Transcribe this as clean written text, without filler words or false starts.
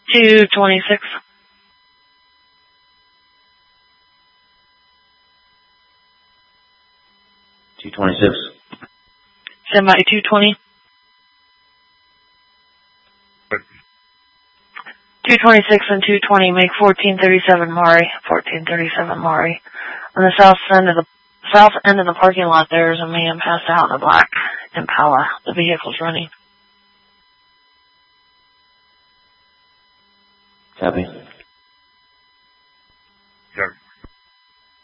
226. Semi 220. 226 and 220 make 1437 Maury. 1437 Maury. On the south end of the parking lot, there's a man passed out in a black Impala. The vehicle's running. Copy.